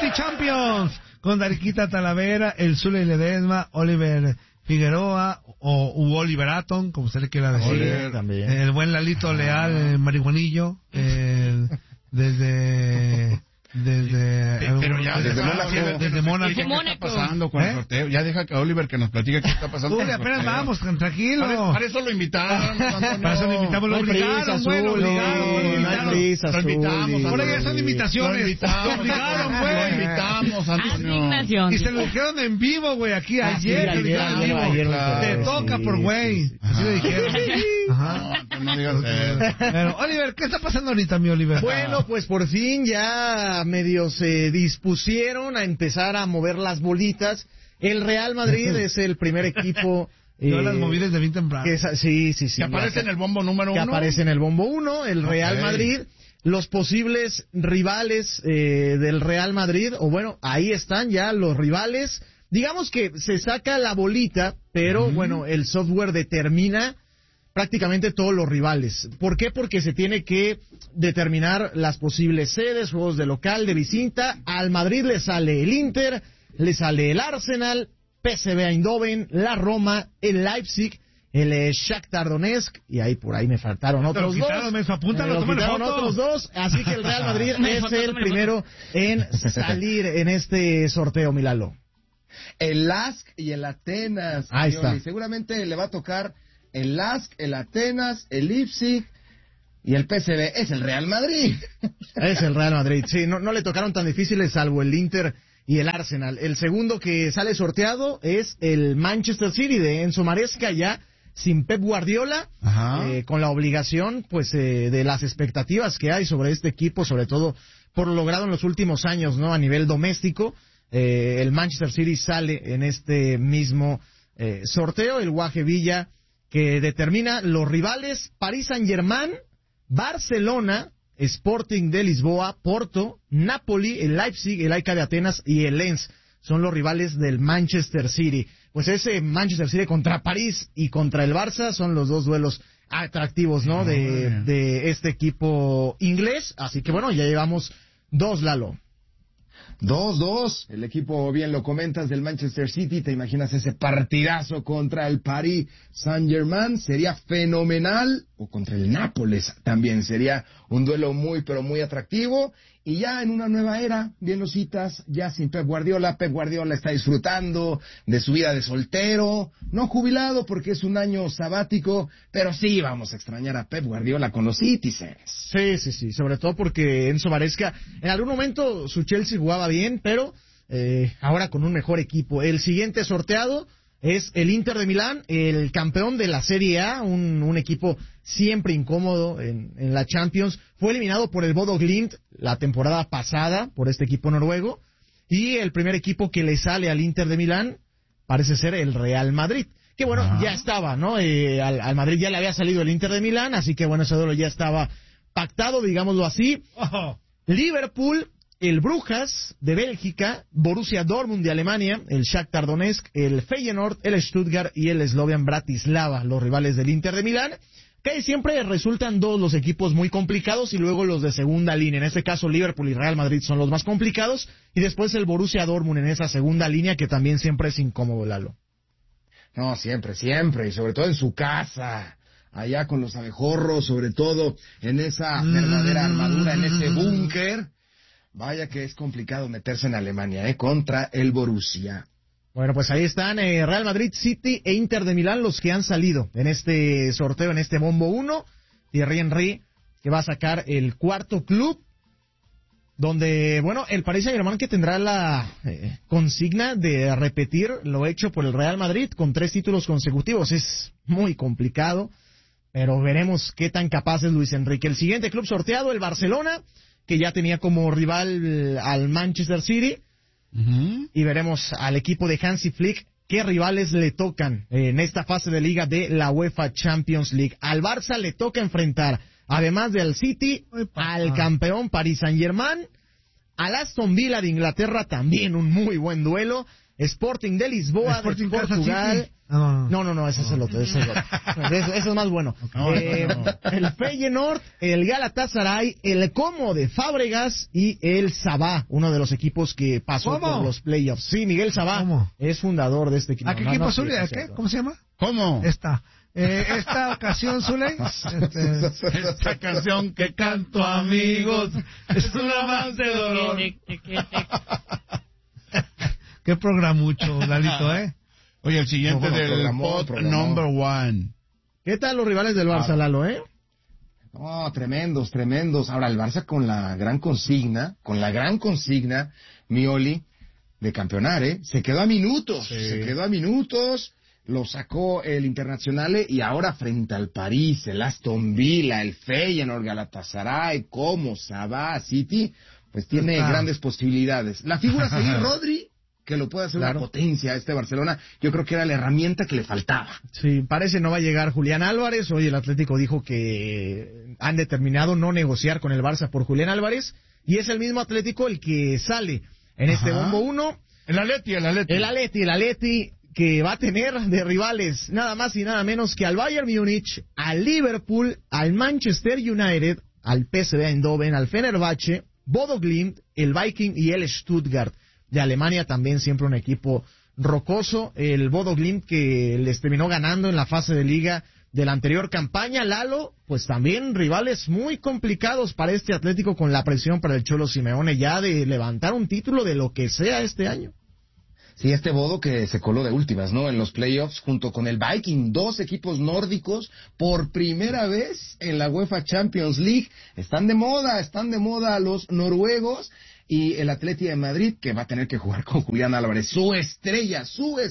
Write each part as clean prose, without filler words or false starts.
City Champions, con Dariquita Talavera, el Zule Ledesma, Oliver Figueroa o Oliver Atom, como se le quiera decir. También. El buen Lalito Leal, el marihuanillo, Pero ya desde Mónaco. ¿Qué está pasando con el sorteo? Ya deja que Oliver que nos platique qué está pasando. Uy, apenas vamos, tranquilo. Para eso lo invitaron. Para eso lo invitamos, lo obligaron, güey, lo obligaron. Lo invitamos. Por ahí ya son invitaciones. Lo obligaron, güey. Lo invitamos, Antonio. Y se lo dijeron en vivo, güey, aquí ayer. Te toca por güey. Así le dijeron. Ajá. No digas eso. Pero, Oliver, ¿qué está pasando ahorita, mi Oliver? Bueno, pues por fin ya medio se dispusieron a empezar a mover las bolitas. El Real Madrid es el primer equipo. Yo las moví desde bien temprano. Sí. Que aparece en el bombo número 1. Que aparece en el bombo 1, el Real Madrid. Los posibles rivales del Real Madrid, o bueno, ahí están ya los rivales. Digamos que se saca la bolita, pero bueno, el software determina prácticamente todos los rivales. ¿Por qué? Porque se tiene que determinar las posibles sedes, juegos de local, de visita. Al Madrid le sale el Inter, le sale el Arsenal, PSV Eindhoven, la Roma, el Leipzig, el Shakhtar Donetsk, y ahí por ahí me faltaron otros dos. Otros dos, así que el Real Madrid es el primero en salir en este sorteo, Milalo. El LASK y el Atenas. Ahí está. Y seguramente le va a tocar el LASK, el Atenas, el Leipzig y el PSV. Es el Real Madrid. Es el Real Madrid, sí. No le tocaron tan difíciles salvo el Inter y el Arsenal. El segundo que sale sorteado es el Manchester City de Enzo Maresca, ya sin Pep Guardiola, con la obligación pues de las expectativas que hay sobre este equipo, sobre todo por lo logrado en los últimos años, ¿no? A nivel doméstico. El Manchester City sale en este mismo sorteo. El Guaje Villa, que determina los rivales: Paris Saint-Germain, Barcelona, Sporting de Lisboa, Porto, Napoli, el Leipzig, el AEK de Atenas y el Lens. Son los rivales del Manchester City. Pues ese Manchester City contra París y contra el Barça son los dos duelos atractivos, ¿no? De este equipo inglés. Así que bueno, ya llevamos 2, Lalo. 2-2, el equipo, bien lo comentas, del Manchester City. ¿Te imaginas ese partidazo contra el Paris Saint-Germain? Sería fenomenal. O contra el Nápoles también sería un duelo muy, pero muy atractivo. Y ya en una nueva era, bien lo citas, ya sin Pep Guardiola. Pep Guardiola está disfrutando de su vida de soltero, no jubilado porque es un año sabático, pero sí vamos a extrañar a Pep Guardiola con los Citizens. Sí, sobre todo porque Enzo Maresca, en algún momento su Chelsea jugaba bien, pero ahora con un mejor equipo. El siguiente sorteado es el Inter de Milán, el campeón de la Serie A, un equipo siempre incómodo en la Champions. Fue eliminado por el Bodo Glimt la temporada pasada por este equipo noruego. Y el primer equipo que le sale al Inter de Milán parece ser el Real Madrid. Que bueno, ya estaba, ¿no? Al Madrid ya le había salido el Inter de Milán, así que bueno, ese duelo ya estaba pactado, digámoslo así. Liverpool, el Brujas de Bélgica, Borussia Dortmund de Alemania, el Shakhtar Donetsk, el Feyenoord, el Stuttgart y el Slovan Bratislava, los rivales del Inter de Milán, que siempre resultan todos los equipos muy complicados y luego los de segunda línea. En este caso Liverpool y Real Madrid son los más complicados y después el Borussia Dortmund en esa segunda línea que también siempre es incómodo, Lalo. No, siempre, y sobre todo en su casa, allá con los abejorros, sobre todo en esa verdadera armadura, en ese búnker. Vaya que es complicado meterse en Alemania, contra el Borussia. Bueno, pues ahí están Real Madrid, City e Inter de Milán los que han salido en este sorteo, en este bombo 1. Thierry Henry, que va a sacar el cuarto club, donde, bueno, el Paris Saint-Germain, que tendrá la consigna de repetir lo hecho por el Real Madrid con 3 títulos consecutivos. Es muy complicado, pero veremos qué tan capaz es Luis Enrique. El siguiente club sorteado, el Barcelona, que ya tenía como rival al Manchester City. Y veremos al equipo de Hansi Flick qué rivales le tocan en esta fase de liga de la UEFA Champions League. Al Barça le toca enfrentar, además del City, al campeón Paris Saint-Germain, al Aston Villa de Inglaterra, también un muy buen duelo, Sporting de Lisboa, Sporting de Casa Portugal. City. No. Ese es el otro. Ese es más bueno. El Feyenoord, el Galatasaray, el Como de Fábregas y el Sabah, uno de los equipos que pasó por los playoffs. Sí, Miguel Sabah es fundador de este equipo. ¿A qué equipo, Zule? ¿A qué? ¿Cómo se llama? ¿Cómo? Esta ocasión, Zule. Esta canción que canto, amigos, es una más de dolor. Qué programucho, Lalito, ¿eh? Oye, el siguiente pot number one. ¿Qué tal los rivales del Barça, Lalo, No, tremendos. Ahora, el Barça con la gran consigna, Mioli, de campeonar, Se quedó a minutos, lo sacó el Internazionale y ahora frente al París, el Aston Villa, el Feyenoord, Galatasaray, Como, Sabah, City, pues tiene grandes posibilidades. La figura sería Rodri, que lo puede hacer una potencia a este Barcelona. Yo creo que era la herramienta que le faltaba. Sí, parece no va a llegar Julián Álvarez. Hoy el Atlético dijo que han determinado no negociar con el Barça por Julián Álvarez, y es el mismo Atlético el que sale en este bombo 1. El Atleti que va a tener de rivales nada más y nada menos que al Bayern Múnich, al Liverpool, al Manchester United, al PSV Eindhoven, al Fenerbahce, Bodo Glimt, el Viking y el Stuttgart. De Alemania también siempre un equipo rocoso, el Bodo Glimt que les terminó ganando en la fase de liga de la anterior campaña. Lalo, pues también rivales muy complicados para este Atlético, con la presión para el Cholo Simeone ya de levantar un título de lo que sea este año. Sí, este Bodo que se coló de últimas, ¿no? En los playoffs junto con el Viking, 2 equipos nórdicos por primera vez en la UEFA Champions League. Están de moda los noruegos. Y el Atleti de Madrid, que va a tener que jugar con Julián Álvarez, su estrella,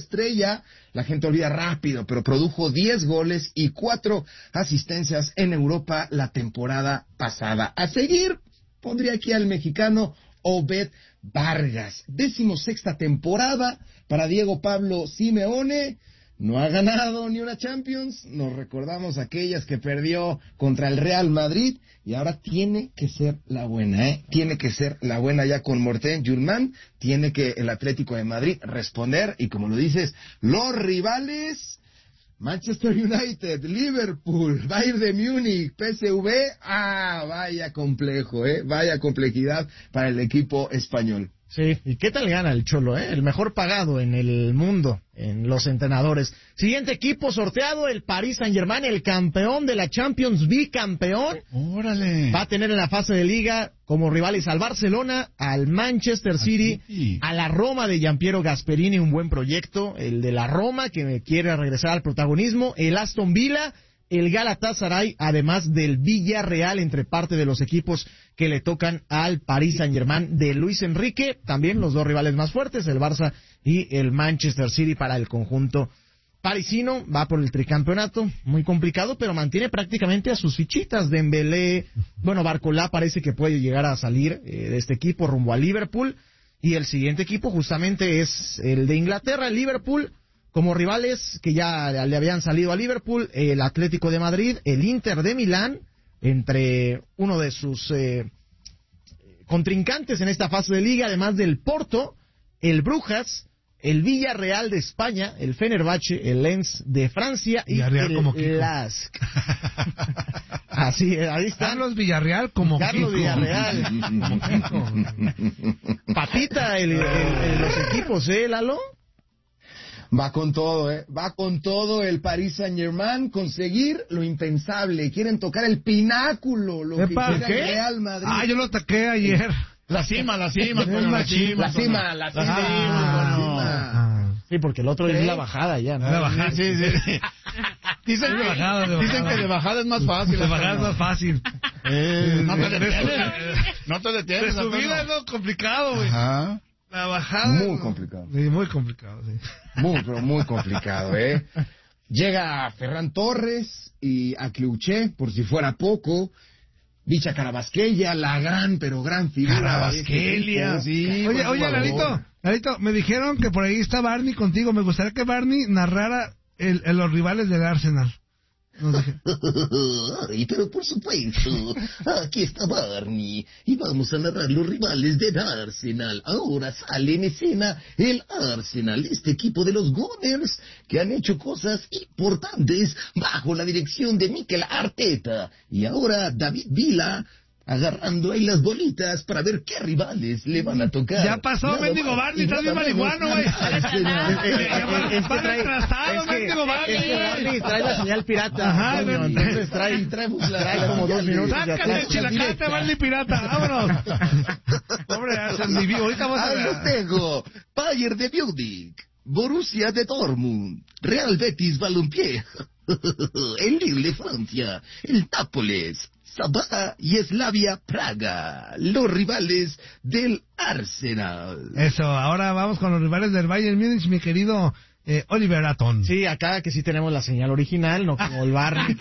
la gente olvida rápido, pero produjo 10 goles y 4 asistencias en Europa la temporada pasada. A seguir, pondría aquí al mexicano Obed Vargas, 16ª temporada para Diego Pablo Simeone. No ha ganado ni una Champions, nos recordamos aquellas que perdió contra el Real Madrid, y ahora tiene que ser la buena, Tiene que ser la buena ya con Morten Jurman, tiene que el Atlético de Madrid responder, y como lo dices, los rivales, Manchester United, Liverpool, Bayern de Múnich, PSV, vaya complejo, vaya complejidad para el equipo español. Sí, ¿y qué tal gana el Cholo, El mejor pagado en el mundo, en los entrenadores. Siguiente equipo sorteado, el Paris Saint-Germain, el campeón de la Champions, bicampeón. ¡Órale! Va a tener en la fase de liga como rivales al Barcelona, al Manchester City, a la Roma de Giampiero Gasperini, un buen proyecto, el de la Roma, que quiere regresar al protagonismo, el Aston Villa, el Galatasaray, además del Villarreal, entre parte de los equipos que le tocan al Paris Saint-Germain de Luis Enrique. También los 2 rivales más fuertes, el Barça y el Manchester City para el conjunto parisino. Va por el tricampeonato, muy complicado, pero mantiene prácticamente a sus fichitas. Dembélé, Barcolá parece que puede llegar a salir de este equipo rumbo a Liverpool. Y el siguiente equipo justamente es el de Inglaterra, el Liverpool. Como rivales que ya le habían salido a Liverpool, el Atlético de Madrid, el Inter de Milán, entre uno de sus contrincantes en esta fase de liga, además del Porto, el Brujas, el Villarreal de España, el Fenerbahce, el Lens de Francia y el Lask. Así, ahí están. Carlos Villarreal como Carlos Kiko. Villarreal. Como Kiko. Patita los equipos, Lalo. Va con todo el Paris Saint-Germain, conseguir lo impensable, quieren tocar el pináculo, lo que quiere el Real Madrid. Yo lo ataqué ayer. La cima. Sí, porque el otro es la bajada ya, ¿no? La bajada. Sí. Dicen que de bajada es más fácil. De bajada es más fácil. No te detienes. De subida es lo complicado, güey. Ajá. La bajada. Muy complicado. Sí, muy complicado, sí. Muy complicado, Llega Ferran Torres y a Cleuché, por si fuera poco. Bicha Carabasquelia, la gran figura. Carabasquelia, sí. Oye, Lalito, me dijeron que por ahí está Barney contigo. Me gustaría que Barney narrara los rivales del Arsenal. Ay, pero por supuesto, aquí está Barney y vamos a narrar los rivales del Arsenal. Ahora sale en escena el Arsenal, este equipo de los Gunners que han hecho cosas importantes bajo la dirección de Mikel Arteta. Y ahora David Villa agarrando ahí las bolitas para ver qué rivales le van a tocar. Ya pasó, mendigo Barney, estás bien marihuano, güey. Barney trae la señal pirata. Ajá, entonces trae como 2 minutos. Sácale el chilacate, Barney pirata, vámonos. Pobre Arsenal, ahorita vamos a Ahí los tengo. Bayern de Múnich, Borussia de Dortmund, Real Betis Balompié, el Lille de Francia, el Nápoles, Sabah y Slavia Praga, los rivales del Arsenal. Eso, ahora vamos con los rivales del Bayern Múnich, mi querido Oliver Aton. Sí, acá que sí tenemos la señal original, no como el Barney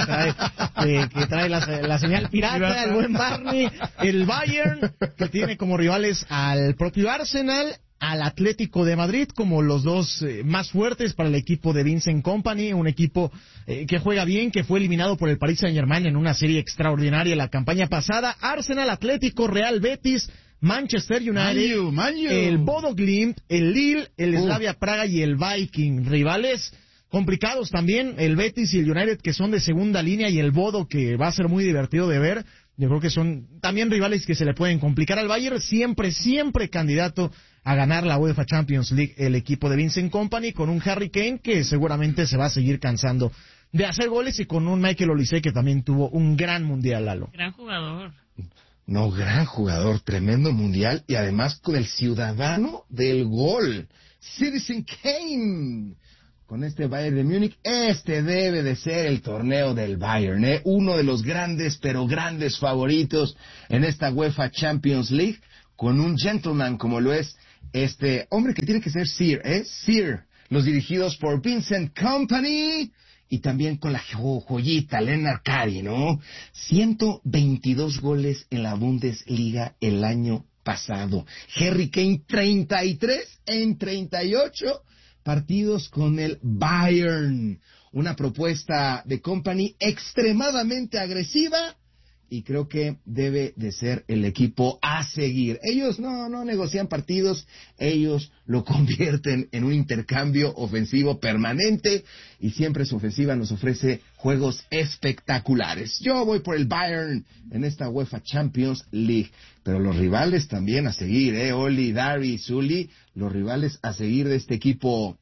que trae la señal pirata, el buen Barney. El Bayern, que tiene como rivales al propio Arsenal, al Atlético de Madrid, como los dos más fuertes para el equipo de Vincent Kompany, un equipo que juega bien, que fue eliminado por el Paris Saint-Germain en una serie extraordinaria la campaña pasada. Arsenal, Atlético, Real Betis, Manchester United, el Bodo Glimt, el Lille, el Slavia Praga y el Viking. Rivales complicados también, el Betis y el United, que son de segunda línea, y el Bodo, que va a ser muy divertido de ver. Yo creo que son también rivales que se le pueden complicar al Bayern, siempre candidato a ganar la UEFA Champions League el equipo de Vincent Kompany, con un Harry Kane que seguramente se va a seguir cansando de hacer goles, y con un Michael Olise que también tuvo un gran mundial, Lalo. Gran jugador. No, gran jugador, tremendo mundial, y además con el ciudadano del gol, Citizen Kane. Con este Bayern de Múnich, este debe de ser el torneo del Bayern, uno de los grandes, pero grandes favoritos en esta UEFA Champions League, con un gentleman como lo es este hombre que tiene que ser Sir, Sir, los dirigidos por Vincent Kompany, y también con la joyita Lennart Kari, ¿no? 122 goles en la Bundesliga el año pasado. Harry Kane, 33 en 38 partidos con el Bayern. Una propuesta de Kompany extremadamente agresiva, y creo que debe de ser el equipo a seguir. Ellos no negocian partidos, ellos lo convierten en un intercambio ofensivo permanente, y siempre su ofensiva nos ofrece juegos espectaculares. Yo voy por el Bayern en esta UEFA Champions League, pero los rivales también a seguir, Oli, Dari, Zuli, los rivales a seguir de este equipo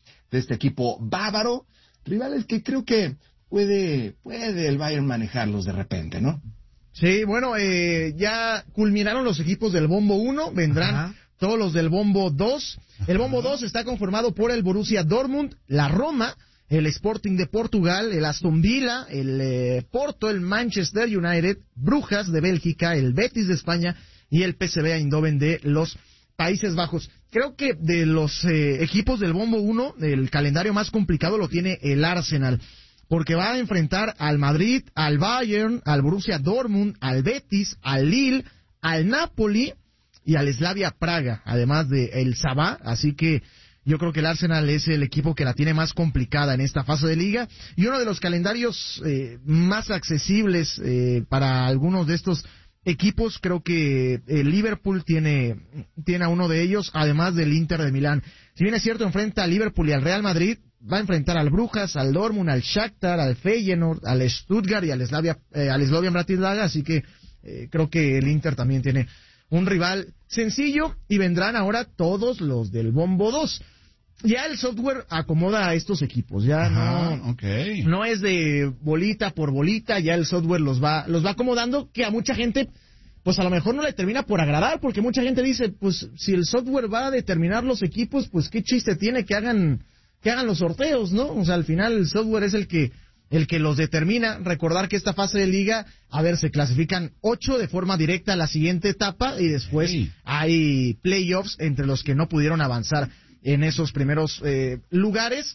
bávaro, rivales que creo que puede el Bayern manejarlos de repente, ¿no? Sí, bueno, ya culminaron los equipos del Bombo 1, vendrán todos los del Bombo 2. El Bombo 2 está conformado por el Borussia Dortmund, la Roma, el Sporting de Portugal, el Aston Villa, el Porto, el Manchester United, Brujas de Bélgica, el Betis de España y el PSV Eindhoven de los Países Bajos. Creo que de los equipos del Bombo 1, el calendario más complicado lo tiene el Arsenal, porque va a enfrentar al Madrid, al Bayern, al Borussia Dortmund, al Betis, al Lille, al Napoli y al Slavia Praga, además de el Sabah. Así que yo creo que el Arsenal es el equipo que la tiene más complicada en esta fase de liga, y uno de los calendarios más accesibles para algunos de estos equipos. Creo que el Liverpool tiene a uno de ellos, además del Inter de Milán. Si bien es cierto, enfrenta al Liverpool y al Real Madrid, va a enfrentar al Brujas, al Dortmund, al Shakhtar, al Feyenoord, al Stuttgart y al Slavia Bratislava, así que creo que el Inter también tiene un rival sencillo, y vendrán ahora todos los del Bombo 2. Ya el software acomoda a estos equipos, ya no es de bolita por bolita, ya el software los va acomodando, que a mucha gente pues a lo mejor no le termina por agradar, porque mucha gente dice, pues si el software va a determinar los equipos, pues qué chiste tiene que hagan los sorteos, ¿no? O sea, al final el software es el que los determina. Recordar que esta fase de liga, se clasifican 8 de forma directa a la siguiente etapa, y después hay playoffs entre los que no pudieron avanzar en esos primeros lugares,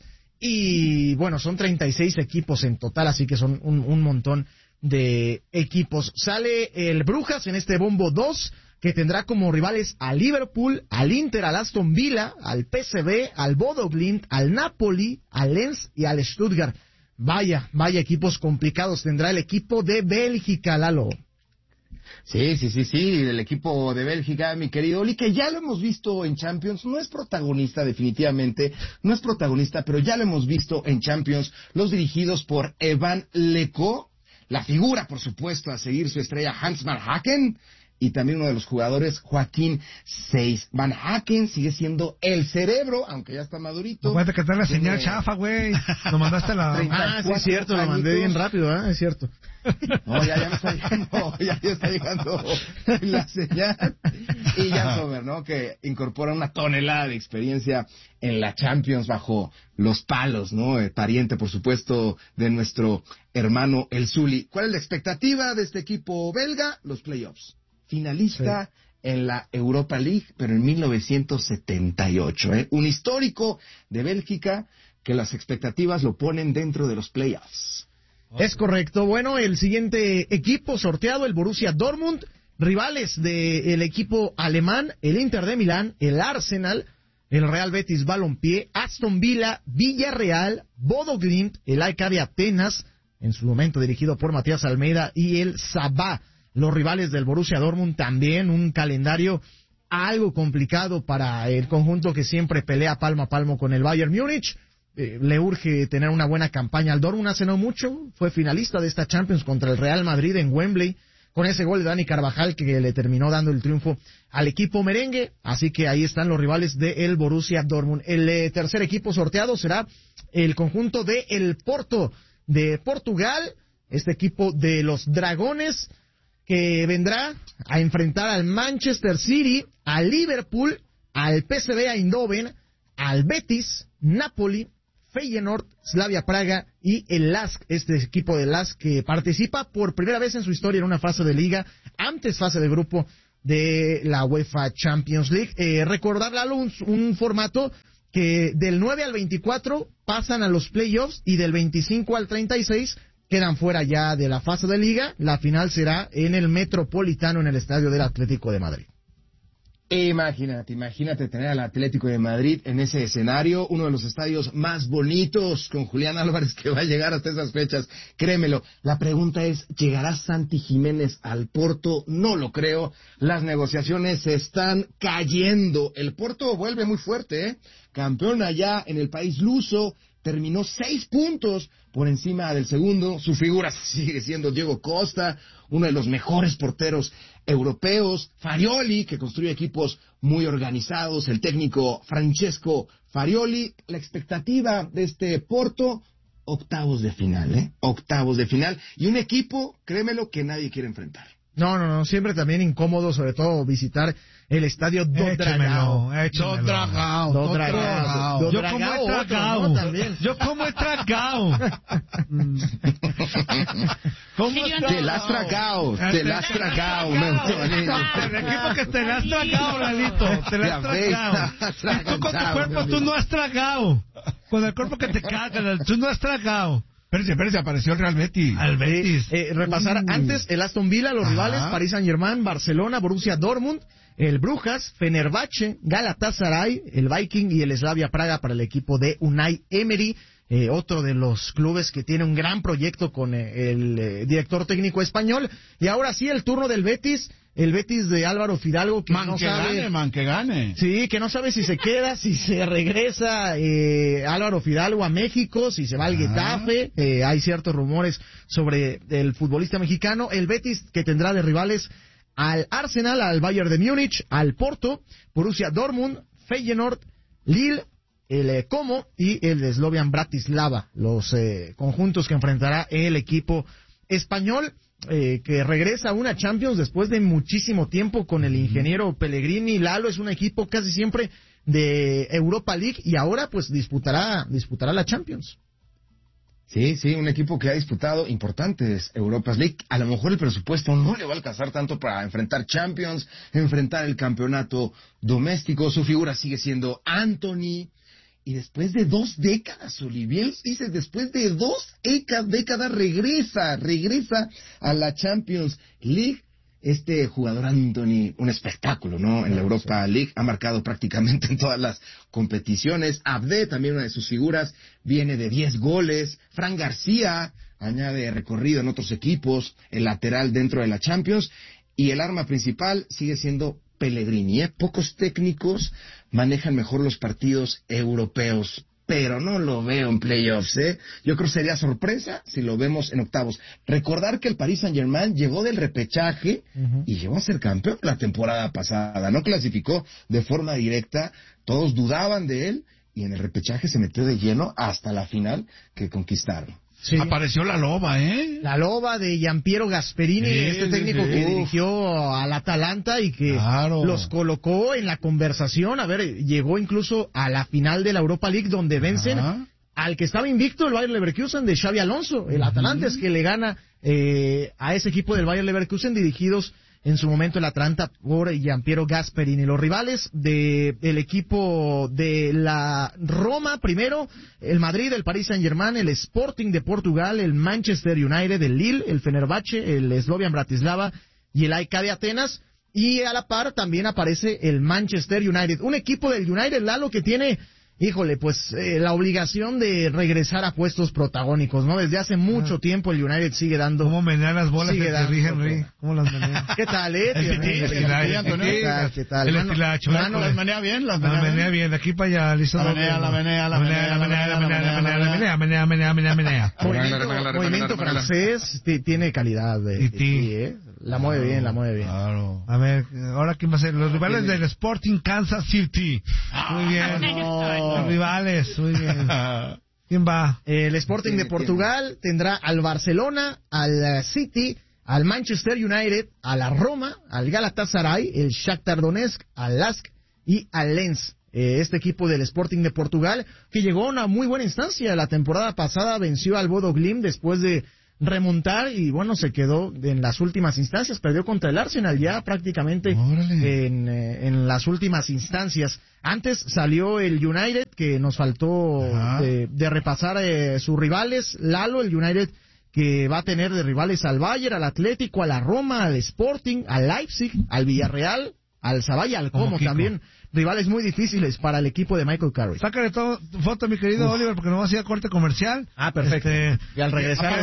y bueno, son 36 equipos en total, así que son un montón de equipos. Sale el Brujas en este Bombo 2, que tendrá como rivales al Liverpool, al Inter, al Aston Villa, al PSV, al Bodo Glimt, al Napoli, al Lens y al Stuttgart. vaya equipos complicados tendrá el equipo de Bélgica, Lalo. Sí, el equipo de Bélgica, mi querido Oli, que ya lo hemos visto en Champions, no es protagonista definitivamente, no es protagonista, pero ya lo hemos visto en Champions, los dirigidos por Evan Lecaux, la figura, por supuesto, a seguir su estrella Hans Van Haken, y también uno de los jugadores, Joaquín Seyss. Van Haken sigue siendo el cerebro, aunque ya está madurito. Acuérdate que está la señal chafa, güey. Lo mandaste a la... Sí, es cierto, lo mandé bien rápido, es cierto. No, ya me está llegando, ya está llegando la señal. Y Jan Sommer, ¿no? Que incorpora una tonelada de experiencia en la Champions bajo los palos, ¿no? Pariente, por supuesto, de nuestro hermano el Zuli. ¿Cuál es la expectativa de este equipo belga? Los playoffs. Finalista en la Europa League, pero en 1978, ¿eh? Un histórico de Bélgica que las expectativas lo ponen dentro de los playoffs. Es correcto. Bueno, el siguiente equipo sorteado, el Borussia Dortmund, rivales del equipo alemán, el Inter de Milán, el Arsenal, el Real Betis Balompié, Aston Villa, Villarreal, Bodo Glimt, el AEK de Atenas, en su momento dirigido por Matías Almeida, y el Sabah. Los rivales del Borussia Dortmund también un calendario algo complicado para el conjunto que siempre pelea palmo a palmo con el Bayern Múnich. Le urge tener una buena campaña al Dortmund. Hace no mucho fue finalista de esta Champions contra el Real Madrid en Wembley, con ese gol de Dani Carvajal que le terminó dando el triunfo al equipo merengue. Así que ahí están los rivales del Borussia Dortmund. El tercer equipo sorteado será el conjunto de el Porto de Portugal, este equipo de los Dragones, que vendrá a enfrentar al Manchester City, al Liverpool, al PSV Eindhoven, al Betis, Napoli, Feyenoord, Slavia Praga y el LASK, este equipo de LASK que participa por primera vez en su historia en una fase de liga, antes fase de grupo de la UEFA Champions League. Recordar, Lalo, un formato que del 9 al 24 pasan a los playoffs y del 25 al 36 quedan fuera ya de la fase de liga. La final será en el Metropolitano, en el estadio del Atlético de Madrid. Imagínate tener al Atlético de Madrid en ese escenario, uno de los estadios más bonitos, con Julián Álvarez que va a llegar hasta esas fechas, créemelo. La pregunta es, ¿llegará Santi Jiménez al Porto? No lo creo, las negociaciones se están cayendo, el Porto vuelve muy fuerte, ¿eh? Campeón allá en el país luso, terminó 6 puntos por encima del segundo. Su figura sigue siendo Diego Costa, uno de los mejores porteros europeos. Farioli, que construye equipos muy organizados. El técnico Francesco Farioli. La expectativa de este Porto, octavos de final, ¿eh? Octavos de final. Y un equipo, créemelo, que nadie quiere enfrentar. No, siempre también incómodo, sobre todo visitar el estadio Do Dragao. Yo como he tragado. Te la has tragado, El equipo que te la has tragado, Lalito. Te la has tragado. Y tú con tu cuerpo, tú no has tragado. Con el cuerpo que te cagas, tú no has tragado. Espérese, apareció el Real Betis. Al Betis. Repasar antes el Aston Villa, los rivales, Paris Saint-Germain, Barcelona, Borussia Dortmund, el Brujas, Fenerbahce, Galatasaray, el Viking y el Slavia Praga para el equipo de Unai Emery, otro de los clubes que tiene un gran proyecto con el director técnico español. Y ahora sí, el turno del Betis. El Betis de Álvaro Fidalgo, que que gane. Sí, que no sabe si se queda, si se regresa Álvaro Fidalgo a México, si se va al Getafe. Hay ciertos rumores sobre el futbolista mexicano. El Betis, que tendrá de rivales al Arsenal, al Bayern de Múnich, al Porto, Borussia Dortmund, Feyenoord, Lille, el Como y el Slovan Bratislava, los conjuntos que enfrentará el equipo español. Que regresa a una Champions después de muchísimo tiempo con el ingeniero Pellegrini. Lalo, es un equipo casi siempre de Europa League y ahora pues disputará la Champions. Sí, un equipo que ha disputado importantes Europa League. A lo mejor el presupuesto no le va a alcanzar tanto para enfrentar Champions, enfrentar el campeonato doméstico. Su figura sigue siendo Anthony. Y después de 2 décadas, Olivier, dices, después de 2 décadas regresa a la Champions League. Este jugador Anthony, un espectáculo, ¿no? En la Europa League, ha marcado prácticamente en todas las competiciones. Abde, también una de sus figuras, viene de 10 goles. Fran García añade recorrido en otros equipos, el lateral dentro de la Champions. Y el arma principal sigue siendo Pellegrini, ¿eh? Pocos técnicos manejan mejor los partidos europeos, pero no lo veo en playoffs, ¿eh? Yo creo que sería sorpresa si lo vemos en octavos. Recordar que el Paris Saint-Germain llegó del repechaje y llegó a ser campeón la temporada pasada. No clasificó de forma directa, todos dudaban de él y en el repechaje se metió de lleno hasta la final que conquistaron. Sí. Apareció la loba, ¿eh? La loba de Giampiero Gasperini, este técnico que dirigió al Atalanta y que los colocó en la conversación. A ver, llegó incluso a la final de la Europa League donde vencen al que estaba invicto, el Bayer Leverkusen de Xabi Alonso. El Atalanta es que le gana a ese equipo del Bayer Leverkusen, dirigidos en su momento el Atalanta por Giampiero Gasperini. Los rivales del equipo de la Roma, primero, el Madrid, el Paris Saint-Germain, el Sporting de Portugal, el Manchester United, el Lille, el Fenerbahce, el Slovan Bratislava y el AEK de Atenas. Y a la par también aparece el Manchester United. Un equipo del United, Lalo, que tiene, híjole, pues la obligación de regresar a puestos protagónicos, ¿no? Desde hace mucho tiempo el United sigue dando... ¿Cómo menean las bolas de Thierry Henry? ¿Cómo las menea? ¿Qué tal, ¿Qué tal? Las menea bien, las menea bien, de aquí para allá, listo. La menea. Movimiento francés tiene calidad. La mueve bien, Claro. A ver, ahora quién va a ser. Los rivales del Sporting Kansas City. Muy bien. Los rivales, muy bien. ¿Quién va? El Sporting de Portugal tendrá al Barcelona, al City, al Manchester United, a la Roma, al Galatasaray, el Shakhtar Donetsk, al Lask y al Lens. Este equipo del Sporting de Portugal, que llegó a una muy buena instancia. La temporada pasada venció al Bodo Glimt después de remontar y bueno, se quedó en las últimas instancias, perdió contra el Arsenal ya prácticamente en las últimas instancias. Antes salió el United, que nos faltó de repasar sus rivales. Lalo, el United que va a tener de rivales al Bayern, al Atlético, a la Roma, al Sporting, al Leipzig, al Villarreal, al Sabay, al Como también. Rivales muy difíciles para el equipo de Michael Carrick. Sácale foto, mi querido Oliver, porque nos vamos a ir a corte comercial. Perfecto. Y al regresar...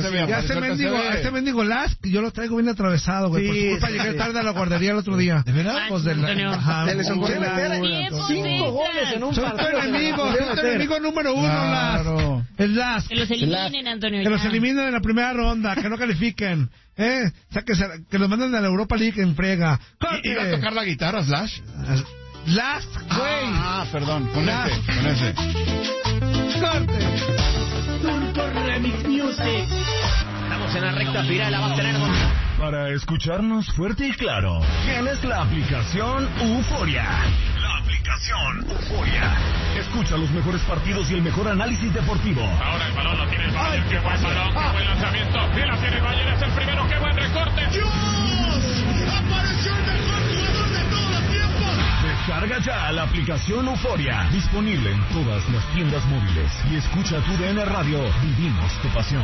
Este mendigo Lask, yo lo traigo bien atravesado, güey. Por su culpa llegué tarde a la guardería el otro día. ¿De verdad? Pues se les ocurrió meter 5 goles en un partido. Son tu enemigo número 1, Lask. El Lask. Que los eliminen, Antonio. Que los eliminen en la primera ronda, que no califiquen. O sea, que los manden a la Europa League en frega. ¿Y va a tocar la guitarra, Slash? Last, güey. Perdón, con ese. Corte. Turco Remix Music. Estamos en la recta final, la va a tener Para escucharnos fuerte y claro, tienes la aplicación Euforia. La aplicación Euforia. Escucha los mejores partidos y el mejor análisis deportivo. Ahora el balón lo tiene el Bayern. Qué buen balón, qué buen lanzamiento. Y la tiene el Bayern, es el primero. Qué buen recorte. ¡Dios! ¡Apareció el mejor jugador de todos los tiempos! Descarga ya la aplicación Euforia. Disponible en todas las tiendas móviles. Y escucha tu DN Radio. Vivimos tu pasión.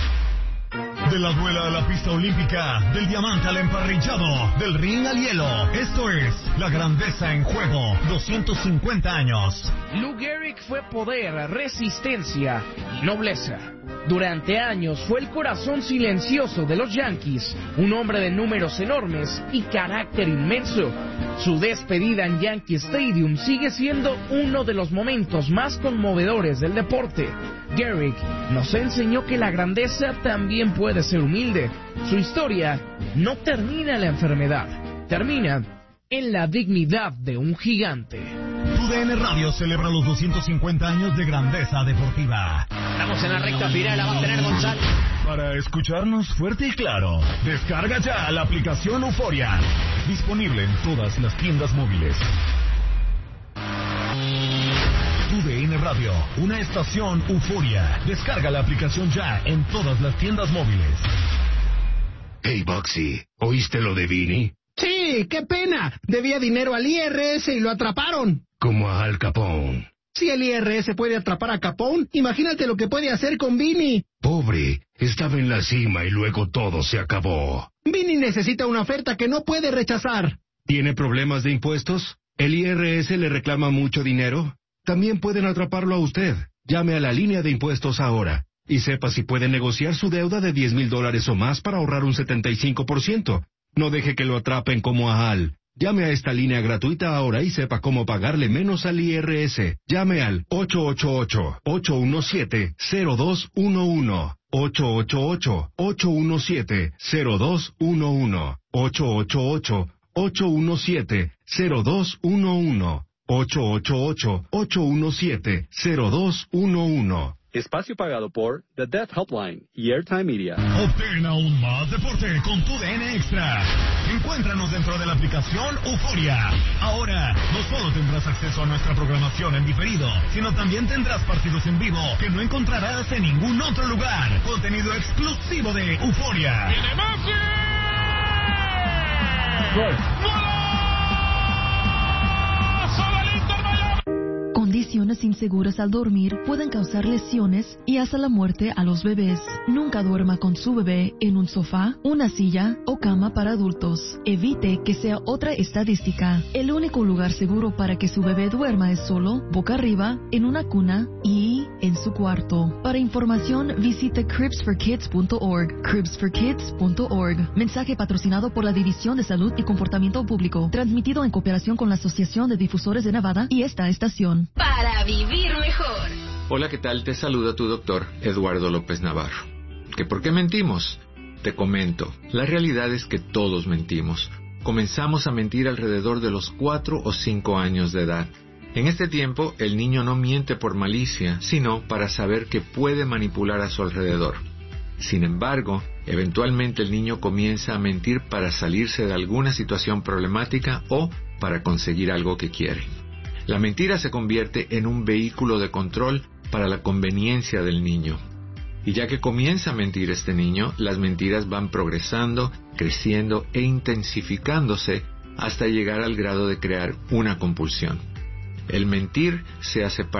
De la duela a la pista olímpica, del diamante al emparrillado, del ring al hielo. Esto es La Grandeza en Juego, 250 años. Lou Gehrig fue poder, resistencia y nobleza. Durante años fue el corazón silencioso de los Yankees, un hombre de números enormes y carácter inmenso. Su despedida en Yankee Stadium sigue siendo uno de los momentos más conmovedores del deporte. Gehrig nos enseñó que la grandeza también puede ser humilde. Su historia no termina en la enfermedad, termina en la dignidad de un gigante. Tu DN Radio celebra los 250 años de grandeza deportiva. Estamos en la recta final, la va a tener González. Para escucharnos fuerte y claro, descarga ya la aplicación Euforia. Disponible en todas las tiendas móviles. Tu DN Radio, una estación Euforia. Descarga la aplicación ya en todas las tiendas móviles. Hey, Boxy, ¿oíste lo de Vini? Sí, qué pena. Debía dinero al IRS y lo atraparon. Como a Al Capone. Si el IRS puede atrapar a Capone, imagínate lo que puede hacer con Vinny. Pobre, estaba en la cima y luego todo se acabó. Vinny necesita una oferta que no puede rechazar. ¿Tiene problemas de impuestos? ¿El IRS le reclama mucho dinero? También pueden atraparlo a usted. Llame a la línea de impuestos ahora y sepa si puede negociar su deuda de $10,000 o más para ahorrar un 75%. No deje que lo atrapen como a Al. Llame a esta línea gratuita ahora y sepa cómo pagarle menos al IRS. Llame al 888-817-0211. 888-817-0211. 888-817-0211. 888-817-0211. Espacio pagado por The Deaf Helpline y Airtime Media. Obtén aún más deporte con tu DN Extra. Encuéntranos dentro de la aplicación Euforia. Ahora, no solo tendrás acceso a nuestra programación en diferido, sino también tendrás partidos en vivo que no encontrarás en ningún otro lugar. Contenido exclusivo de Euforia. ¡Viene Messi! ¡Gol! Condiciones inseguras al dormir pueden causar lesiones y hasta la muerte a los bebés. Nunca duerma con su bebé en un sofá, una silla o cama para adultos. Evite que sea otra estadística. El único lugar seguro para que su bebé duerma es solo, boca arriba, en una cuna y en su cuarto. Para información visite cribsforkids.org. cribsforkids.org. Mensaje patrocinado por la División de Salud y Comportamiento Público. Transmitido en cooperación con la Asociación de Difusores de Nevada y esta estación. Para vivir mejor. Hola, ¿qué tal? Te saluda tu doctor, Eduardo López Navarro. ¿Que por qué mentimos? Te comento, la realidad es que todos mentimos. Comenzamos a mentir alrededor de los 4 o 5 años de edad. En este tiempo, el niño no miente por malicia, sino para saber que puede manipular a su alrededor. Sin embargo, eventualmente el niño comienza a mentir para salirse de alguna situación problemática o para conseguir algo que quiere. La mentira se convierte en un vehículo de control para la conveniencia del niño. Y ya que comienza a mentir este niño, las mentiras van progresando, creciendo e intensificándose hasta llegar al grado de crear una compulsión. El mentir se hace parte